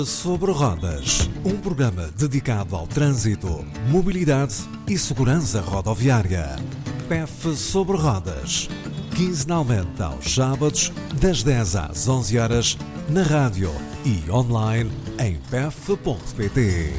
Sobre Rodas, um programa dedicado ao trânsito, mobilidade e segurança rodoviária. PEF Sobre Rodas, quinzenalmente aos sábados, das 10 às 11 horas, na rádio e online em pef.pt.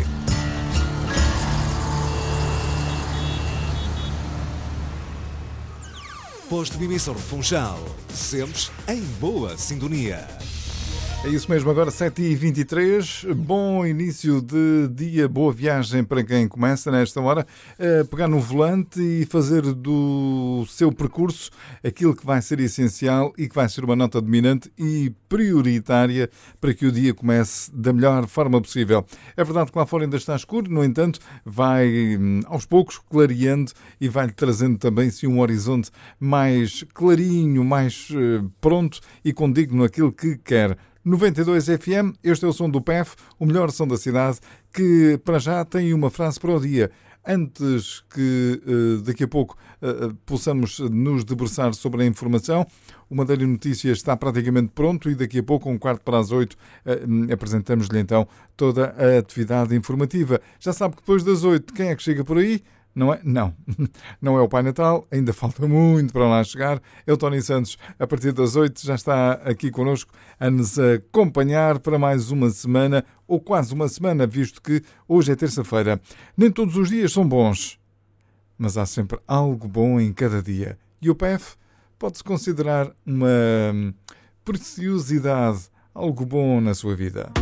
Posto de emissão de Funchal, sempre em boa sintonia. É isso mesmo, agora 7h23, bom início de dia, boa viagem para quem começa nesta hora a pegar no volante e fazer do seu percurso aquilo que vai ser essencial e que vai ser uma nota dominante e prioritária para que o dia comece da melhor forma possível. É verdade que lá fora ainda está escuro, no entanto, vai aos poucos clareando e vai-lhe trazendo também sim, um horizonte mais clarinho, mais pronto e condigno naquilo que quer. 92 FM, este é o som do PEF, o melhor som da cidade, que para já tem uma frase para o dia. Antes que daqui a pouco possamos nos debruçar sobre a informação, o Madeira Notícias está praticamente pronto e daqui a pouco, 7:15, apresentamos-lhe então toda a atividade informativa. Já sabe que depois das 8, quem é que chega por aí? Não é? Não. Não é o Pai Natal, ainda falta muito para lá chegar. É o Tony Santos, a partir das 8, já está aqui connosco a nos acompanhar para mais uma semana, ou quase uma semana, visto que hoje é terça-feira. Nem todos os dias são bons, mas há sempre algo bom em cada dia. E o PEF pode-se considerar uma preciosidade, algo bom na sua vida.